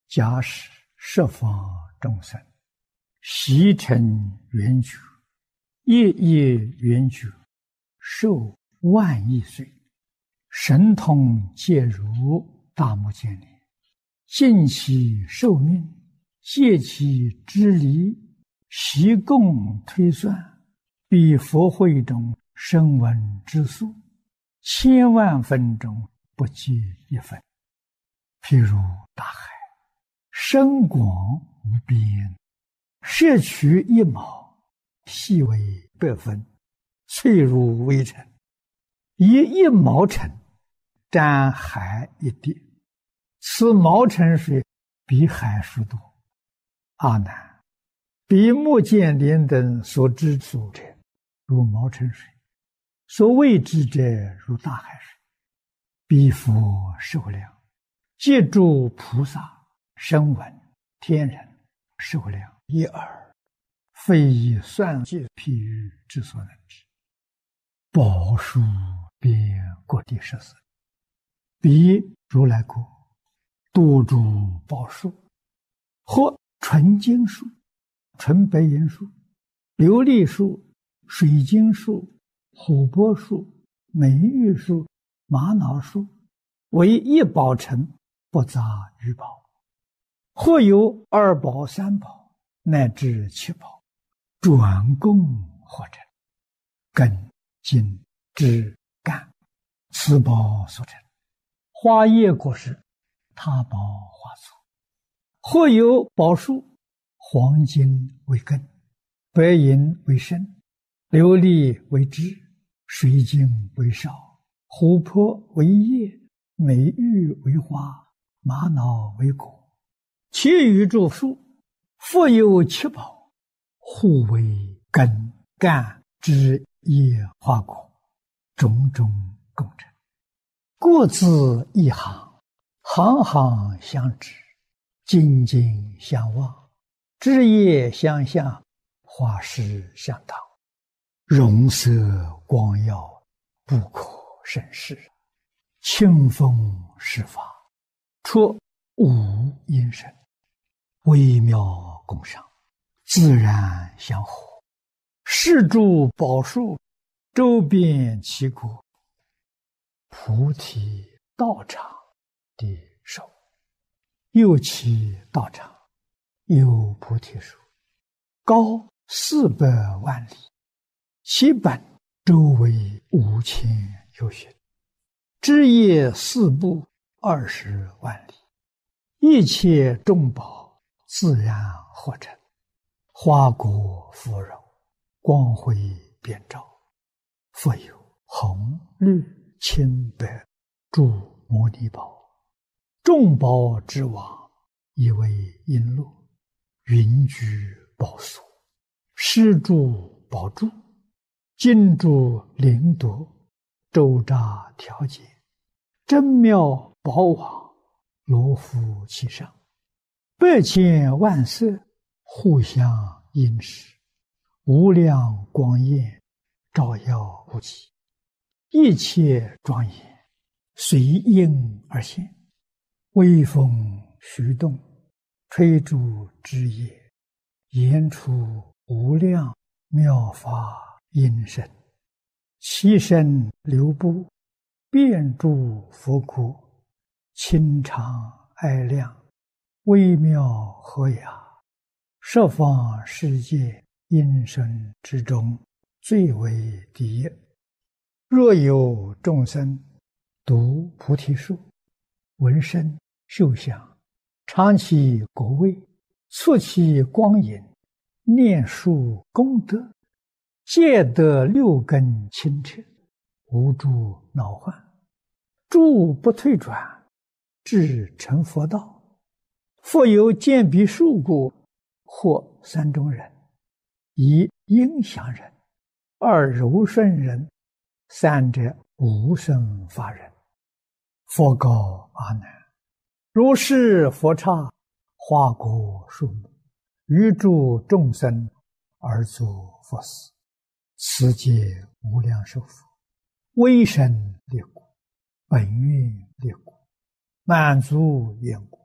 假使十方众生悉成圆觉，夜夜圆觉，寿万亿岁，神通皆如大目犍连，尽其寿命，借其支离，悉共推算，比佛会中声闻之数，千万分中不计一分。譬如大海，深广无边，摄取一毛，细为百分，脆如微尘，以一毛尘沾海一滴，此毛尘水比海数多。阿难，比目犍连等所知数者，如毛尘水；所谓之者，如大海水。比佛寿量，借诸菩萨、声闻、天人寿量一耳，非以算计譬喻之所能知。宝树遍各地十四，比如来国多诸宝树，或纯金树、纯白银树、琉璃树、水晶树、琥珀树、美玉树、玛瑙树，为一宝城，不杂于宝。或有二宝、三宝，乃至七宝，转供或成，根、茎、枝、干，此宝所成。花叶果实，他宝花簇。或有宝树，黄金为根，白银为身，琉璃为枝，水晶为少，琥珀为叶，美玉为花，玛瑙为果。其余诸树，复有七宝，互为根、干、枝、叶、花、果，种种共成。各自一行，行行相知，茎茎相望，枝叶相向，花实相当，容色光耀，不可胜视。清风施法，出无因声，微妙共赏，自然相合。是诸宝树，周遍其国，菩提道场的手，右其道场有菩提树，高400万里，其本周围5000由旬，枝叶四部20万里，一切众宝自然合成，花果芙蓉，光辉遍照，复有红、绿、青、白诸摩尼宝，众宝之王，以为璎珞，云居宝所，施诸宝柱，金珠灵夺，周匝调节，真妙宝网，罗敷其上，100千万色，互相映饰，无量光焰，照耀无极，一切庄严，随应而现，微风徐动，吹诸枝叶，言出无量妙法音声，其身流布，遍诸佛国，清常爱亮，微妙和雅，十方世界音声之中，最为第一。若有众生读菩提树，闻声嗅香，尝其果味，触其光影，念树功德，皆得6根清澈，无诸恼患，诸不退转，至成佛道。复有见彼树故，或3种人：一应祥人，二柔顺人，三者无生法人。佛告阿难：如是佛刹，花果树木，于诸众生而作佛事，此皆无量寿佛，威神力果，本愿力果，满足愿果，